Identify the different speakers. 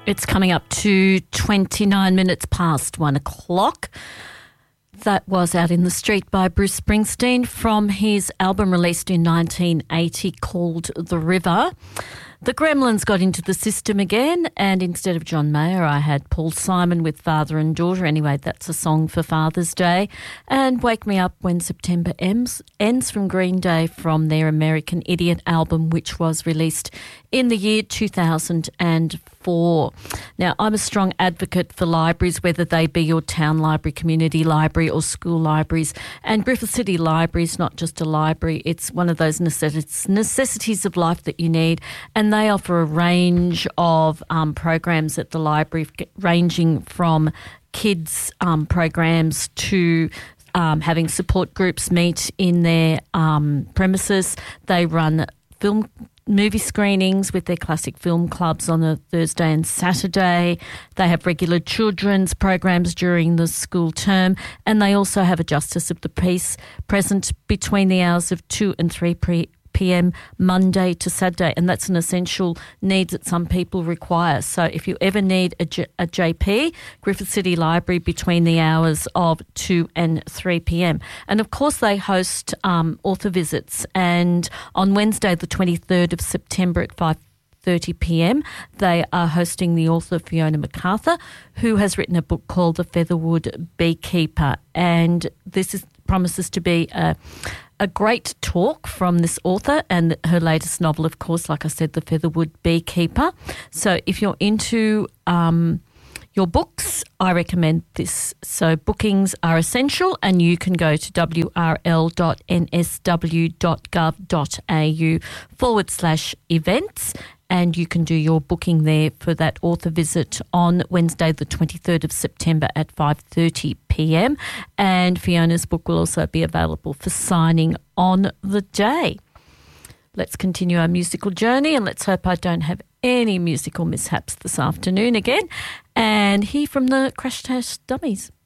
Speaker 1: It's coming up to 29 minutes past 1 o'clock. That was Out in the Street by Bruce Springsteen from his album released in 1980 called The River. The Gremlins got into the system again, and instead of John Mayer, I had Paul Simon with Father and Daughter. Anyway, that's a song for Father's Day. And Wake Me Up When September Ends from Green Day from their American Idiot album, which was released in the year 2004. Now, I'm a strong advocate for libraries, whether they be your town library, community library or school libraries. And Griffith City Library is not just a library, it's one of those necessities of life that you need. And they offer a range of programs at the library, ranging from kids programs to having support groups meet in their premises. They run movie screenings with their classic film clubs on a Thursday and Saturday. They have regular children's programs during the school term, and they also have a Justice of the Peace present between the hours of 2 and 3 p.m. Monday to Saturday, and that's an essential need that some people require. So if you ever need a JP, Griffith City Library between the hours of 2 and 3 p.m. And of course they host author visits, and on Wednesday the 23rd of September at 5:30 p.m. they are hosting the author Fiona MacArthur, who has written a book called The Featherwood Beekeeper, and this promises to be a great talk from this author, and her latest novel, of course, like I said, The Featherwood Beekeeper. So if you're into your books, I recommend this. So bookings are essential, and you can go to wrl.nsw.gov.au/events, and you can do your booking there for that author visit on Wednesday the 23rd of September at 5:30 p.m. And Fiona's book will also be available for signing on the day. Let's continue our musical journey, and let's hope I don't have any musical mishaps this afternoon again. And hear from the Crash Test Dummies.